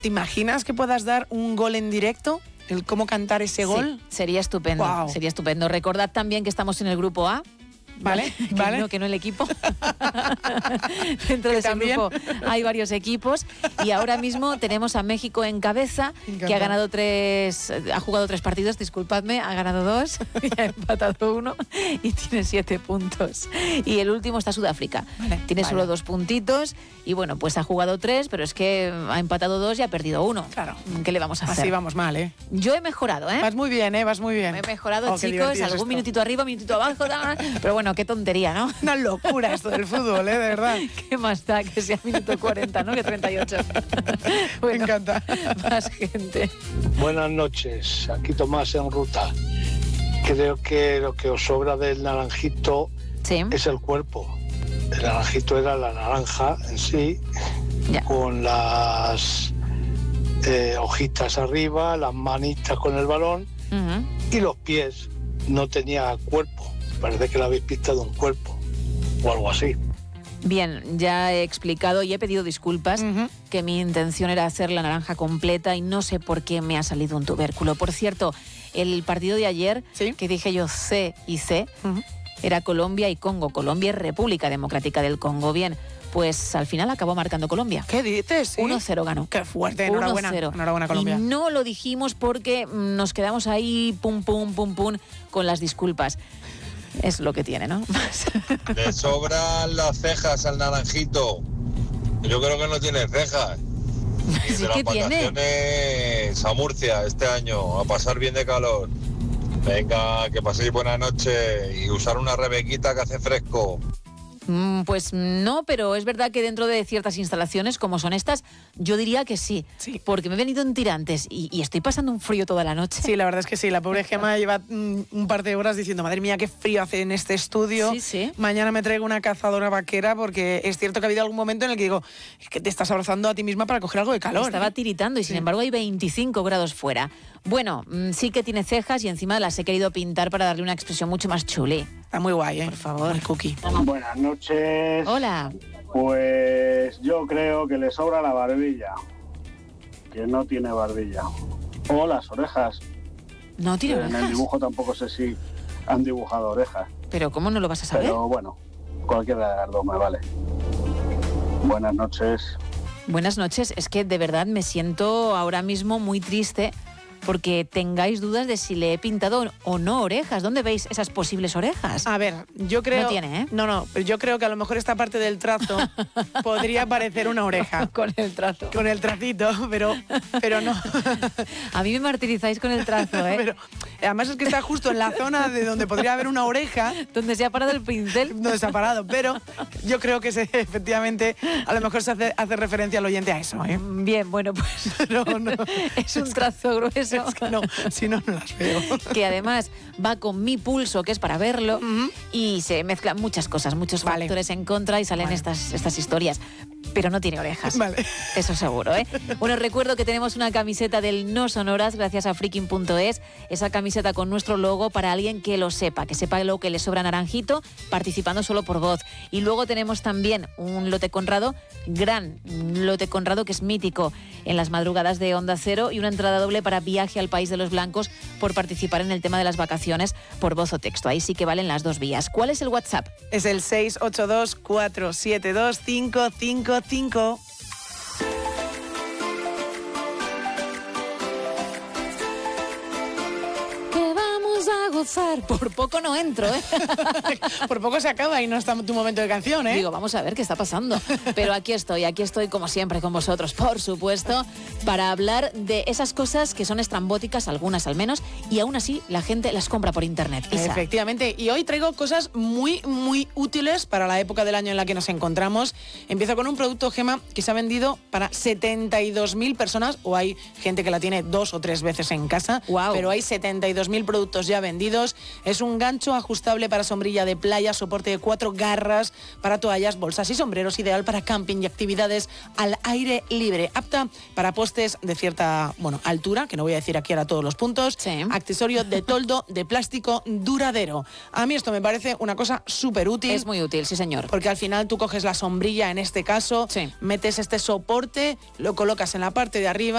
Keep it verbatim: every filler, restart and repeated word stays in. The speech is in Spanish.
¿Te imaginas que puedas dar un gol en directo? ¿El cómo cantar ese gol? Sí, sería estupendo, wow. sería estupendo. Recordad también que estamos en el grupo A. Vale, que vale. No, que no el equipo. Dentro de ese también. grupo hay varios equipos y ahora mismo tenemos a México en cabeza, que ha ganado tres, ha jugado tres partidos, disculpadme, ha ganado dos y ha empatado uno y tiene siete puntos. Y el último está Sudáfrica. Vale, tiene vale. solo dos puntitos y bueno, pues ha jugado tres, pero es que ha empatado dos y ha perdido uno. Claro. ¿Qué le vamos a hacer? Así vamos mal, ¿eh? Yo he mejorado, ¿eh? Vas muy bien, ¿eh? Vas muy bien. He mejorado, Oh, qué chicos, divertido es algún esto. minutito arriba, minutito abajo, tal, pero bueno, qué tontería, ¿no? Una locura esto del fútbol, ¿eh? De verdad. ¿Qué más da que sea minuto cuarenta, ¿no? Que treinta y ocho. Bueno, Me encanta. Más gente. Buenas noches, aquí Tomás en ruta. Creo que lo que os sobra del naranjito Sí. es el cuerpo. El naranjito era la naranja en sí, Ya. con las eh, hojitas arriba, las manitas con el balón Uh-huh. y los pies. No tenía cuerpo. Parece que le habéis pintado un cuerpo o algo así. Bien, ya he explicado y he pedido disculpas Ujú. que mi intención era hacer la naranja completa y no sé por qué me ha salido un tubérculo. Por cierto, el partido de ayer, Sí. que dije yo C y C, Ujú. era Colombia y Congo. Colombia es República Democrática del Congo. Bien, pues al final acabó marcando Colombia. ¿Qué dices? ¿Sí? uno cero ganó. Qué fuerte, enhorabuena. uno cero. Enhorabuena, Colombia. Y no lo dijimos porque mm, nos quedamos ahí pum, pum, pum, pum, con las disculpas. Es lo que tiene, ¿no? Le sobran las cejas al naranjito. Yo creo que no tiene cejas. Y Sí de las que tiene. vacaciones a Murcia este año, a pasar bien de calor. Venga, que paséis buena noche y usar una rebequita que hace fresco. Mm, Pues no, pero es verdad que dentro de ciertas instalaciones, como son estas, yo diría que sí. Sí. Porque me he venido en tirantes y, y estoy pasando un frío toda la noche. Sí, la verdad es que sí. La pobre Gemma lleva mm, un par de horas diciendo, madre mía, qué frío hace en este estudio. Sí, sí. Mañana me traigo una cazadora vaquera porque es cierto que ha habido algún momento en el que digo, es que te estás abrazando a ti misma para coger algo de calor. Estaba ¿eh? tiritando y sin Sí. embargo hay veinticinco grados fuera. Bueno, mm, sí que tiene cejas y encima las he querido pintar para darle una expresión mucho más chulí. Está muy guay, ¿eh? Por favor. Muy cookie. Buenas noches. Hola. Pues yo creo que le sobra la barbilla, que no tiene barbilla. O las orejas. No tiene En el orejas. dibujo tampoco sé si han dibujado orejas. Pero ¿cómo no lo vas a saber? Pero bueno, cualquiera de las dos me vale. Buenas noches. Buenas noches. Es que de verdad me siento ahora mismo muy triste porque tengáis dudas de si le he pintado o no orejas. ¿Dónde veis esas posibles orejas? A ver, yo creo... No tiene, ¿eh? No, no, pero yo creo que a lo mejor esta parte del trazo podría parecer una oreja. Con el trazo. Con el tracito, pero, pero no. A mí me martirizáis con el trazo, ¿eh? Pero, además es que está justo en la zona de donde podría haber una oreja, Donde se ha parado el pincel. donde se ha parado, pero yo creo que se, efectivamente a lo mejor se hace, hace referencia al oyente a eso, ¿eh? Bien, bueno, pues No, no. es un trazo grueso. Es que no, si no, no las veo. Que además va con mi pulso, que es para verlo, Ujú. y se mezclan muchas cosas, muchos Vale. factores en contra y salen Vale. estas, estas historias. Pero no tiene orejas. Vale. Eso seguro, ¿eh? Bueno, recuerdo que tenemos una camiseta del No Sonoras gracias a freaking punto es. Esa camiseta con nuestro logo para alguien que lo sepa, que sepa lo que le sobra naranjito, participando solo por voz. Y luego tenemos también un lote Conrado, gran lote Conrado que es mítico en las madrugadas de Onda Cero y una entrada doble para Viaje al País de los Blancos por participar en el tema de las vacaciones por voz o texto. Ahí sí que valen las dos vías. ¿Cuál es el WhatsApp? Es el seis ocho dos, cuatro siete dos, cinco cinco cinco. Que vamos a gozar. Por poco no entro, ¿eh? Por poco se acaba y no está tu momento de canción, ¿eh? Digo, vamos a ver qué está pasando. Pero aquí estoy, aquí estoy como siempre con vosotros, por supuesto, para hablar de esas cosas que son estrambóticas, algunas al menos, y aún así la gente las compra por internet. Isa. Efectivamente, y hoy traigo cosas muy, muy útiles para la época del año en la que nos encontramos. Empiezo con un producto, Gema, que se ha vendido para setenta y dos mil personas, o hay gente que la tiene dos o tres veces en casa, Guau. pero hay setenta y dos mil productos ya vendidos. Es un gancho ajustable para sombrilla de playa, soporte de cuatro garras para toallas, bolsas y sombreros, ideal para camping y actividades al aire libre, apta para postes de cierta, bueno, altura, que no voy a decir aquí ahora todos los puntos, Sí. accesorio de toldo de plástico duradero. A mí esto me parece una cosa súper útil. Es muy útil, sí señor. Porque al final tú coges la sombrilla, en este caso, Sí. metes este soporte, lo colocas en la parte de arriba,